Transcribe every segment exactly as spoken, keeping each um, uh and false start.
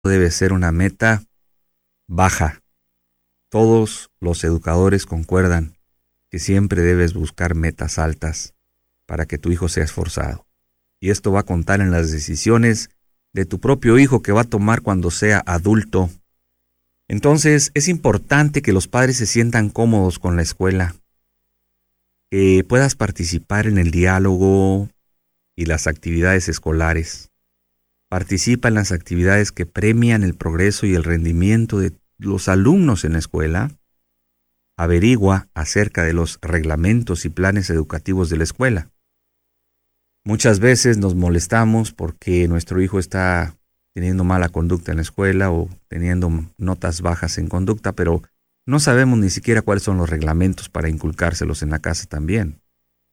debe ser una meta baja. Todos los educadores concuerdan que siempre debes buscar metas altas para que tu hijo sea esforzado. Y esto va a contar en las decisiones de tu propio hijo que va a tomar cuando sea adulto. Entonces, es importante que los padres se sientan cómodos con la escuela, que puedas participar en el diálogo y las actividades escolares. Participa en las actividades que premian el progreso y el rendimiento de los alumnos en la escuela. Averigua acerca de los reglamentos y planes educativos de la escuela. Muchas veces nos molestamos porque nuestro hijo está teniendo mala conducta en la escuela o teniendo notas bajas en conducta, pero no sabemos ni siquiera cuáles son los reglamentos para inculcárselos en la casa también.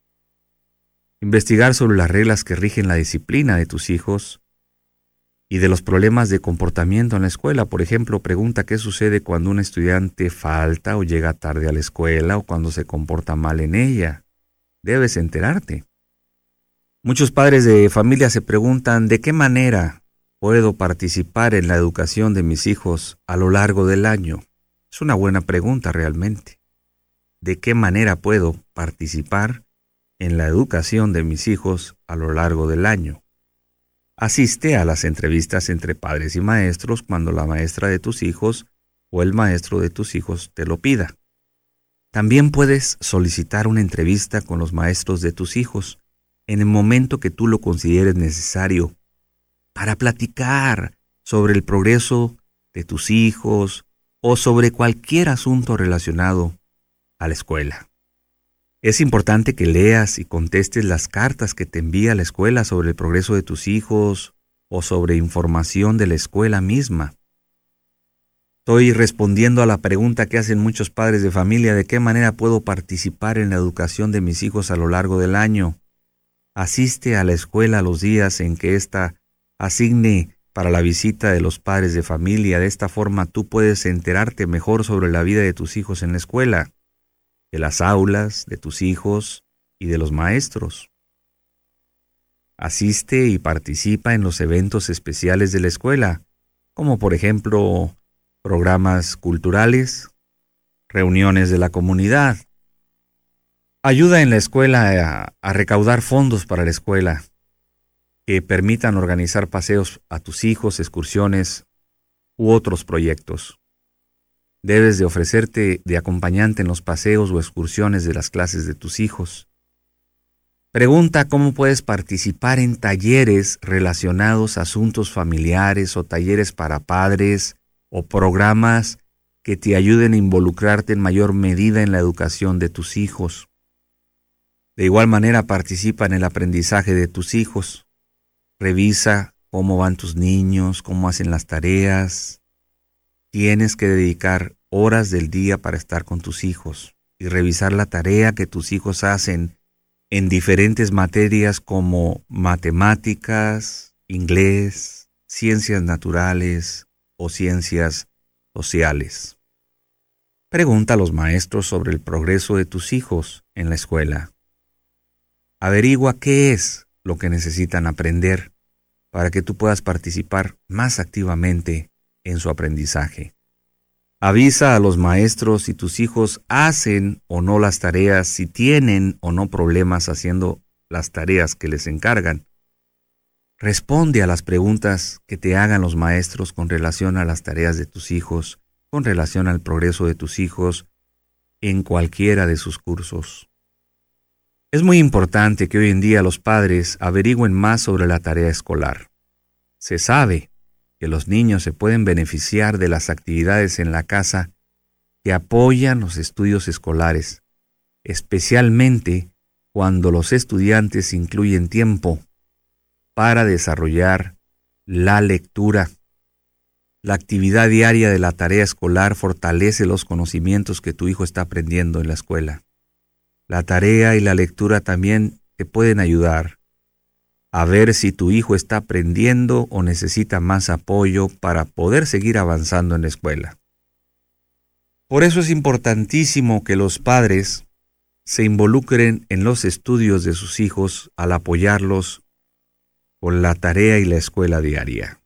Investigar sobre las reglas que rigen la disciplina de tus hijos y de los problemas de comportamiento en la escuela. Por ejemplo, pregunta qué sucede cuando un estudiante falta o llega tarde a la escuela o cuando se comporta mal en ella. Debes enterarte. Muchos padres de familia se preguntan ¿de qué manera puedo participar en la educación de mis hijos a lo largo del año? Es una buena pregunta realmente. ¿De qué manera puedo participar en la educación de mis hijos a lo largo del año? Asiste a las entrevistas entre padres y maestros cuando la maestra de tus hijos o el maestro de tus hijos te lo pida. También puedes solicitar una entrevista con los maestros de tus hijos en el momento que tú lo consideres necesario para platicar sobre el progreso de tus hijos o sobre cualquier asunto relacionado a la escuela. Es importante que leas y contestes las cartas que te envía la escuela sobre el progreso de tus hijos o sobre información de la escuela misma. Estoy respondiendo a la pregunta que hacen muchos padres de familia: ¿de qué manera puedo participar en la educación de mis hijos a lo largo del año? Asiste a la escuela los días en que ésta asigne para la visita de los padres de familia. De esta forma tú puedes enterarte mejor sobre la vida de tus hijos en la escuela, de las aulas, de tus hijos y de los maestros. Asiste y participa en los eventos especiales de la escuela, como por ejemplo programas culturales, reuniones de la comunidad. Ayuda en la escuela a, a recaudar fondos para la escuela que permitan organizar paseos a tus hijos, excursiones u otros proyectos. Debes de ofrecerte de acompañante en los paseos o excursiones de las clases de tus hijos. Pregunta cómo puedes participar en talleres relacionados a asuntos familiares o talleres para padres o programas que te ayuden a involucrarte en mayor medida en la educación de tus hijos. De igual manera, participa en el aprendizaje de tus hijos. Revisa cómo van tus niños, cómo hacen las tareas. Tienes que dedicar horas del día para estar con tus hijos y revisar la tarea que tus hijos hacen en diferentes materias como matemáticas, inglés, ciencias naturales o ciencias sociales. Pregunta a los maestros sobre el progreso de tus hijos en la escuela. Averigua qué es lo que necesitan aprender para que tú puedas participar más activamente en su aprendizaje. Avisa a los maestros si tus hijos hacen o no las tareas, si tienen o no problemas haciendo las tareas que les encargan. Responde a las preguntas que te hagan los maestros con relación a las tareas de tus hijos, con relación al progreso de tus hijos en cualquiera de sus cursos. Es muy importante que hoy en día los padres averigüen más sobre la tarea escolar. Se sabe que los niños se pueden beneficiar de las actividades en la casa que apoyan los estudios escolares, especialmente cuando los estudiantes incluyen tiempo para desarrollar la lectura. La actividad diaria de la tarea escolar fortalece los conocimientos que tu hijo está aprendiendo en la escuela. La tarea y la lectura también te pueden ayudar a ver si tu hijo está aprendiendo o necesita más apoyo para poder seguir avanzando en la escuela. Por eso es importantísimo que los padres se involucren en los estudios de sus hijos al apoyarlos con la tarea y la escuela diaria.